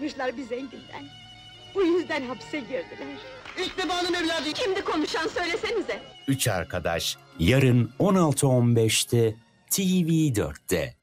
almışlar bir zenginden. Bu yüzden hapse girdiler. İktida'nın evladı. Kimdi konuşan, söylesenize. Üç Arkadaş yarın 16.15'te TV4'te.